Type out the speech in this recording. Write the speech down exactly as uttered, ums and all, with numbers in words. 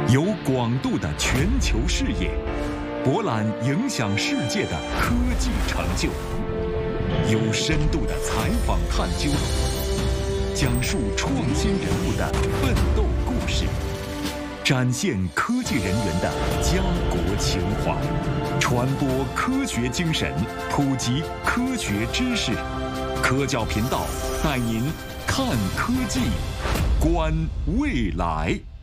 有广度的全球视野，博览影响世界的科技成就；有深度的采访探究，讲述创新人物的奋斗故事，展现科技人员的家国情怀，传播科学精神，普及科学知识。科教频道带您看科技，观未来。